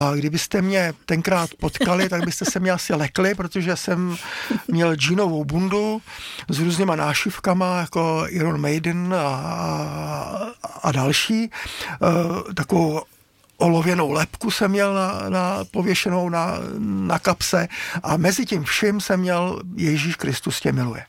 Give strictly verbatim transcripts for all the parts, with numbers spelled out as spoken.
A kdybyste mě tenkrát potkali, tak byste se mě asi lekli, protože jsem měl džínovou bundu s různýma nášivkama, jako Iron Maiden a, a další. E, takovou olověnou lebku jsem měl na, na, pověšenou na, na kapse a mezi tím vším jsem měl Ježíš Kristus tě miluje.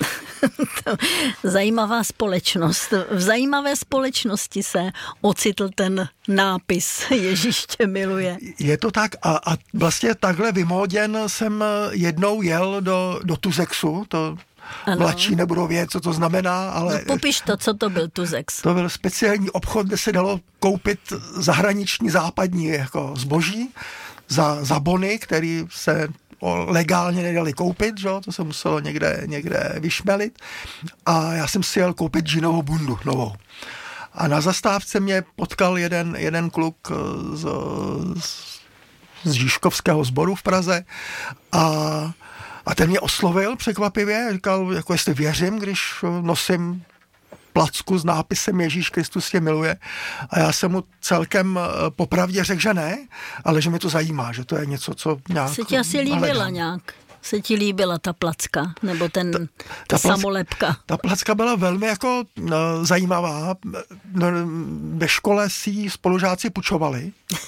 Zajímavá společnost. V zajímavé společnosti se ocitl ten nápis Ježíš tě miluje. Je to tak a, a vlastně takhle vymóděn jsem jednou jel do, do Tuzexu, to ano. Mladší nebudou vědět, co to znamená, ale... No, popiš to, co to byl Tuzex. To byl speciální obchod, kde se dalo koupit zahraniční západní jako zboží za, za bony, který se legálně nedali koupit, že? To se muselo někde, někde vyšmelit. A já jsem si jel koupit džínovou bundu novou. A na zastávce mě potkal jeden, jeden kluk z, z, z Žižkovského sboru v Praze a, a ten mě oslovil překvapivě, říkal, jako jestli věřím, když nosím placku s nápisem Ježíš Kristus tě miluje. A já jsem mu celkem popravdě řekl, že ne, ale že mi to zajímá, že to je něco, co nějak... Se ti asi líbila hledám. nějak? Se ti líbila ta placka? Nebo ten, ta, ta, ta samolepka? Ta placka byla velmi jako no, zajímavá. No, ve škole si ji spolužáci půjčovali.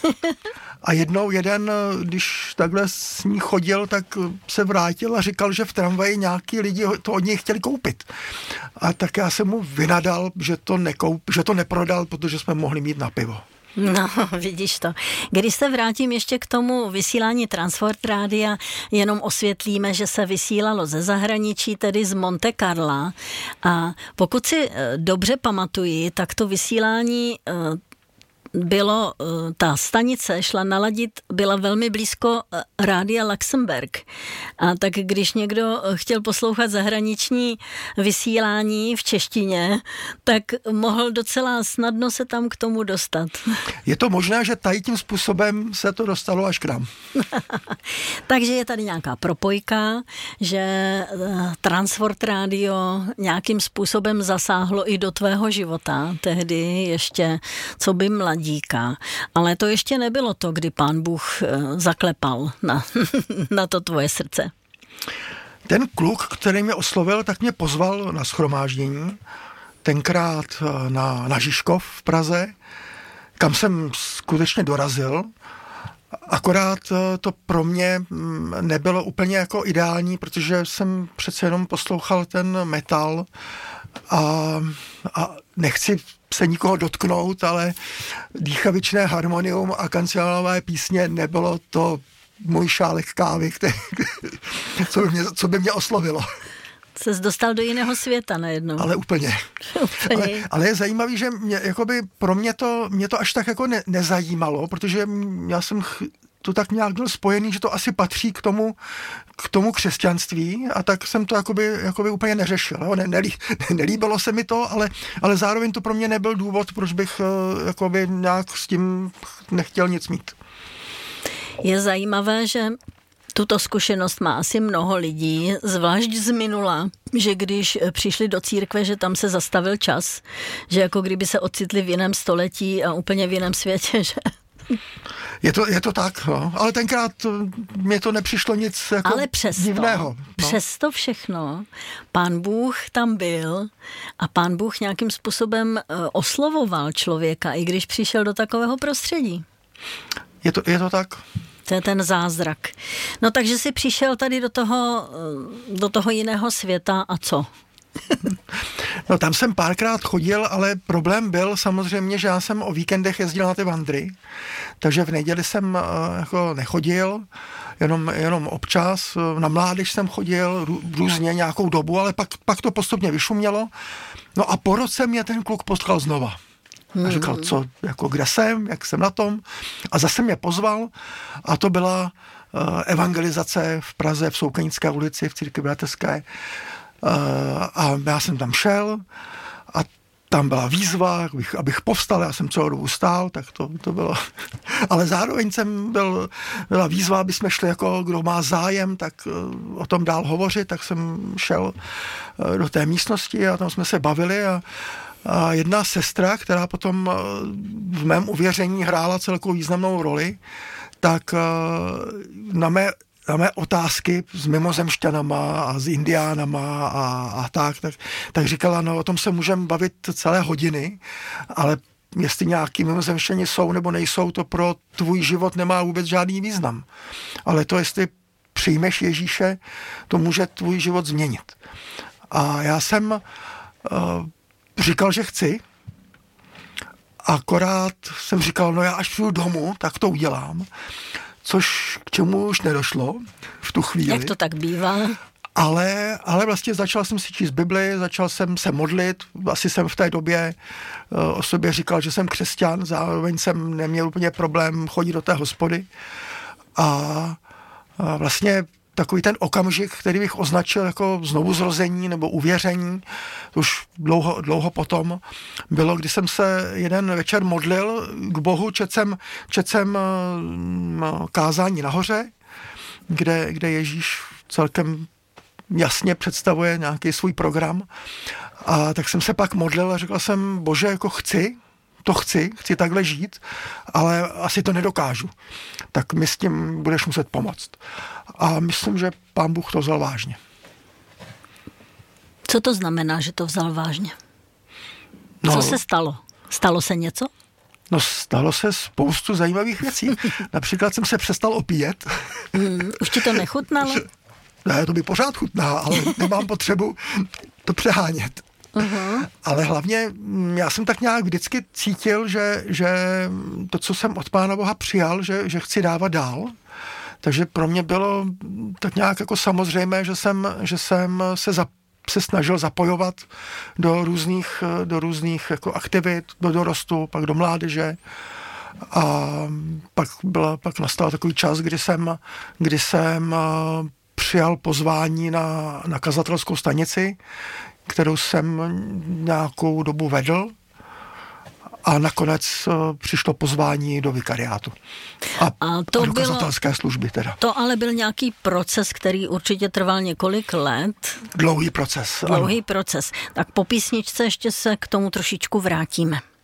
A jednou jeden, když takhle s ní chodil, tak se vrátil a říkal, že v tramvaji nějaký lidi to od něj chtěli koupit. A tak já jsem mu vynadal, že to, nekoup, že to neprodal, protože jsme mohli mít na pivo. No, vidíš to. Když se vrátím ještě k tomu vysílání Transworld Rádia, jenom osvětlíme, že se vysílalo ze zahraničí, tedy z Monte Carla. A pokud si dobře pamatuji, tak to vysílání bylo, ta stanice šla naladit, byla velmi blízko Rádia Luxemburg. A tak když někdo chtěl poslouchat zahraniční vysílání v češtině, tak mohl docela snadno se tam k tomu dostat. Je to možné, že tady tím způsobem se to dostalo až k nám. Takže je tady nějaká propojka, že Transworld Radio nějakým způsobem zasáhlo i do tvého života, tehdy ještě co by mladí. Díka. Ale to ještě nebylo to, kdy Pán Bůh zaklepal na, na to tvoje srdce. Ten kluk, který mě oslovil, tak mě pozval na shromáždění, tenkrát na, na Žižkov v Praze, kam jsem skutečně dorazil. Akorát to pro mě nebylo úplně jako ideální, protože jsem přece jenom poslouchal ten metal a, a nechci se nikoho dotknout, ale dýchavičné harmonium a kancionálové písně nebylo to můj šálek kávy, který, co, by mě, co by mě oslovilo. Ses dostal do jiného světa najednou. Ale úplně. úplně. Ale, ale je zajímavý, že mě, jakoby pro mě to, mě to až tak jako ne, nezajímalo, protože já jsem ch, to tak nějak byl spojený, že to asi patří k tomu, k tomu křesťanství a tak jsem to jakoby, jakoby úplně neřešil. Jo? Ne, nelí, nelíbilo se mi to, ale, ale zároveň to pro mě nebyl důvod, proč bych jakoby nějak s tím nechtěl nic mít. Je zajímavé, že tuto zkušenost má asi mnoho lidí, zvlášť z minula, že když přišli do církve, že tam se zastavil čas, že jako kdyby se ocitli v jiném století a úplně v jiném světě, že... Je to, je to tak, no. Ale tenkrát mě to nepřišlo nic jako Ale přesto, divného. No. Přesto všechno, Pán Bůh tam byl a Pán Bůh nějakým způsobem oslovoval člověka, i když přišel do takového prostředí. Je to, je to tak. To je ten zázrak. No takže jsi přišel tady do toho, do toho jiného světa a co? No tam jsem párkrát chodil, ale problém byl samozřejmě, že já jsem o víkendech jezdil na ty vandry, takže v neděli jsem jako nechodil, jenom, jenom občas, na mládež jsem chodil různě nějakou dobu, ale pak, pak to postupně vyšumělo. No a po roce mě ten kluk potkal znova. A říkal, co, jako kde jsem, jak jsem na tom. A zase mě pozval a to byla uh, evangelizace v Praze, v Soukenické ulici, v Církvi bratrské. Uh, a já jsem tam šel a tam byla výzva, abych, abych povstal, já jsem celou dobu stál, tak to, to bylo. Ale zároveň jsem byl, byla výzva, aby jsme šli jako, kdo má zájem, tak uh, o tom dál hovořit, tak jsem šel uh, do té místnosti a tam jsme se bavili a A jedna sestra, která potom v mém uvěření hrála celkou významnou roli, tak na mé, na mé otázky s mimozemšťanama a s indiánama a, a tak, tak, tak říkala, no o tom se můžeme bavit celé hodiny, ale jestli nějaký mimozemšťani jsou nebo nejsou, to pro tvůj život nemá vůbec žádný význam. Ale to, jestli přijmeš Ježíše, to může tvůj život změnit. A já jsem uh, říkal, že chci, akorát jsem říkal, no já až přijdu domů, tak to udělám, což k čemu už nedošlo v tu chvíli. Jak to tak bývá? Ale, ale vlastně začal jsem si číst Bibli, začal jsem se modlit, asi jsem v té době uh, o sobě říkal, že jsem křesťan, zároveň jsem neměl úplně problém chodit do té hospody a, a vlastně takový ten okamžik, který bych označil jako znovuzrození nebo uvěření, to už dlouho, dlouho potom bylo, kdy jsem se jeden večer modlil k Bohu, četl jsem, četl jsem uh, kázání nahoře, kde, kde Ježíš celkem jasně představuje nějaký svůj program. A tak jsem se pak modlil a řekl jsem, Bože, jako chci, to chci, chci takhle žít, ale asi to nedokážu. Tak mi s tím budeš muset pomoct. A myslím, že Pán Bůh to vzal vážně. Co to znamená, že to vzal vážně? No, Co se stalo? Stalo se něco? No stalo se spoustu zajímavých věcí. Například jsem se přestal opíjet. Hmm, už ti to nechutnalo? Ne, to by pořád chutná, ale nemám potřebu to přehánět. Uh-huh. Ale hlavně já jsem tak nějak vždycky cítil, že, že to, co jsem od Pána Boha přijal, že, že chci dávat dál. Takže pro mě bylo tak nějak jako samozřejmé, že jsem, že jsem se, za, se snažil zapojovat do různých, do různých jako aktivit, do dorostu, pak do mládeže. A pak, byla, pak nastal takový čas, kdy jsem, kdy jsem přijal pozvání na, na kazatelskou stanici, kterou jsem nějakou dobu vedl a nakonec přišlo pozvání do vikariátu a, a, to a do bylo, kazatelské služby teda. To ale byl nějaký proces, který určitě trval několik let. Dlouhý proces. Dlouhý ano. proces. Tak po písničce ještě se k tomu trošičku vrátíme.